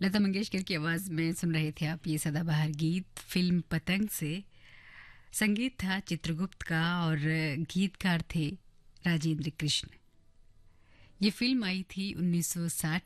लता मंगेशकर की आवाज़ में सुन रहे थे आप ये सदाबहार गीत फिल्म पतंग से। संगीत था चित्रगुप्त का और गीतकार थे राजेंद्र कृष्ण। ये फिल्म आई थी 1960